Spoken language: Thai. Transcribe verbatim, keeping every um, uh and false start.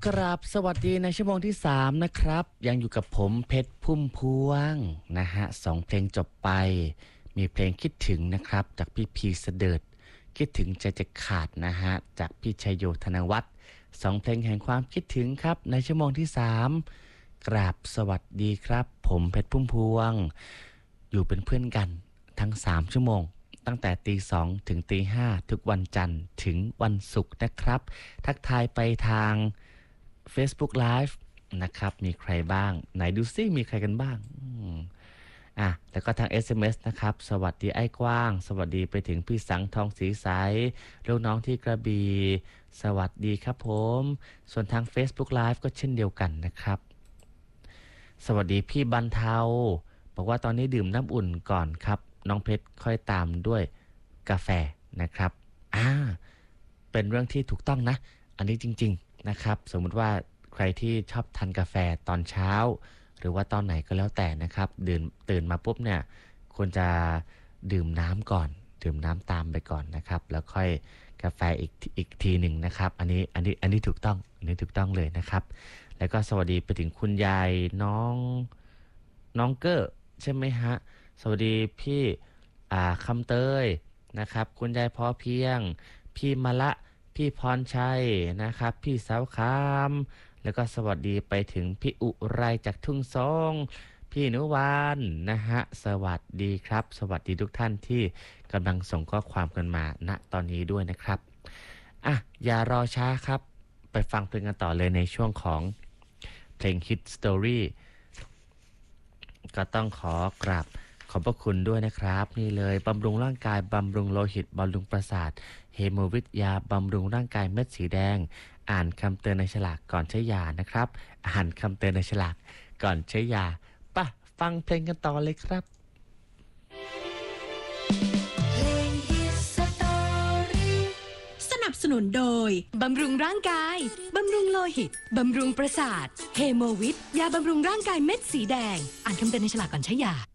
กราบสวัสดีในชั่วโมงที่สามนะครับยังอยู่กับผมเพชรพุ่มพวงนะฮะสองเพลงจบไปมีเพลงคิดถึงนะครับจากพี่พีเสดิร์ดคิดถึงใจจะขาดนะฮะจากพี่ชัยโยธนวัฒน์สองเพลงแห่งความคิดถึงครับในชั่วโมงที่สามกราบสวัสดีครับผมเพชรพุ่มพวงอยู่เป็นเพื่อนกันทั้งสามชั่วโมงตั้งแต่ตีสองถึงตีห้าทุกวันจันทร์ถึงวันศุกร์นะครับทักทายไปทาง Facebook Live นะครับมีใครบ้างไหนดูซิมีใครกันบ้างอ่ะแล้วก็ทาง เอส เอ็ม เอส นะครับสวัสดีไอ้กว้างสวัสดีไปถึงพี่สังทองสีใสลูกน้องที่กระบี่สวัสดีครับผมส่วนทาง Facebook Live ก็เช่นเดียวกันนะครับสวัสดีพี่บรรเทาบอกว่าตอนนี้ดื่มน้ำอุ่นก่อนครับน้องเพชรค่อยตามด้วยกาแฟนะครับอ่าเป็นเรื่องที่ถูกต้องนะอันนี้จริงๆนะครับสมมุติว่าใครที่ชอบทานกาแฟตอนเช้าหรือว่าตอนไหนก็แล้วแต่นะครับดื่มตื่นมาปุ๊บเนี่ยควรจะดื่มน้ำก่อนดื่มน้ำตามไปก่อนนะครับแล้วค่อยกาแฟอีกอีกทีหนึ่งนะครับอันนี้อันนี้อันนี้ถูกต้องอันนี้ถูกต้องเลยนะครับแล้วก็สวัสดีไปถึงคุณยายน้องน้องเกอร์ใช่ไหมฮะสวัสดีพี่อ่าคำเตยนะครับคุณยายพอเพียงพี่มะละพี่พรชัยนะครับพี่สาวคามแล้วก็สวัสดีไปถึงพี่อุไรจากทุ่งซองพี่นุวานนะฮะสวัสดีครับสวัสดีทุกท่านที่กำลังส่งข้อความกันมาณตอนนี้ด้วยนะครับอ่ะอย่ารอช้าครับไปฟังเพลงกันต่อเลยในช่วงของเพลง Hit Story ก็ต้องขอกราบขอบพระคุณด้วยนะครับนี่เลยบำรุงร่างกายบำรุงโลหิตบำรุงประสาทเฮโมวิทยาบำรุงร่างกายเม็ดสีแดงอ่านคำเตือนในฉลากก่อนใช้ยานะครับอ่านคำเตือนในฉลากก่อนใช้ยาป่ะฟังเพลงกันต่อเลยครับสนับสนุนโดยบำรุงร่างกายบำรุงโลหิตบำรุงประสาทเฮโมวิทยาบำรุงร่างกายเม็ดสีแดงอ่านคำเตือนในฉลากก่อนใช้ยา